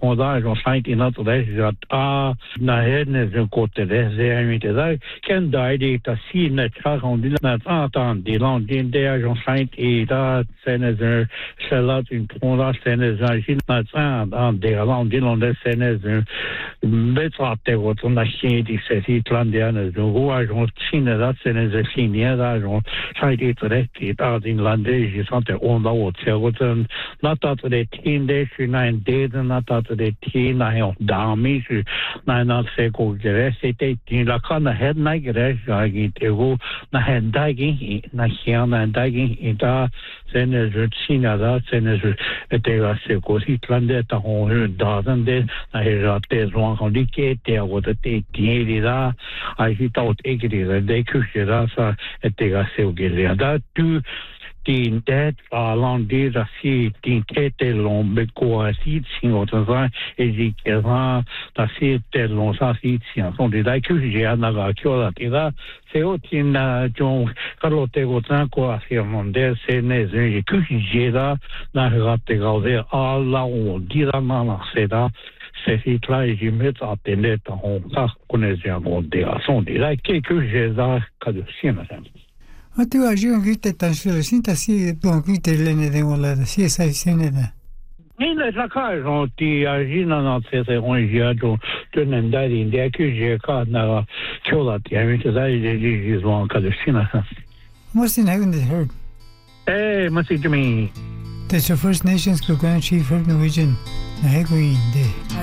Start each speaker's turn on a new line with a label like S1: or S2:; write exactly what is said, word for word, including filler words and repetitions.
S1: fondage on saint in notre là ah na hedne un côté des amis là quand d'aide ta si na on dit na entend des langues des on saint et là c'est un c'est là une fondage c'est un dans des langues des c'est un mettre te votre machine di c'est italienne de rouage on chine là c'est un chinois là on saint et très qui dans landais je sens on va au théâtre not that the teen day nine days not that the teen I have dami na not se ko gere c'était la kana head na gere jagi te go na head dagi na hia na dagi ita sen je china da sen je te ga se ko itlande ta on da de na he te zwan kon dike te go te teen da I hit out egri de kushira sa te ga se gere da tu din det along des assis din tête l'ombre quoi si si autant et dit que ça c'est tellement ça si sont des que j'ai à la là c'est aussi une John Carlo Tegotan quoi c'est monde c'est né que j'ai là na raté gauder à la on dit la maman c'est là c'est là et je mets à tenir on ça connaît bien monde à son des que j'ai là que de sien
S2: Ma tu as joué un guide de sinta si bon guide l'année de voilà si ça c'est né.
S1: Mais la case on dit agit dans notre saison j'ai donc de n'endari des que j'ai quand na chola ti ami tu sai j'ai j'ai en cas de sina.
S2: Moi c'est having the heard.
S1: Eh, moi c'est Jimmy.
S2: That's the First Nations Grand Chief of Norwegian. Na hegui de.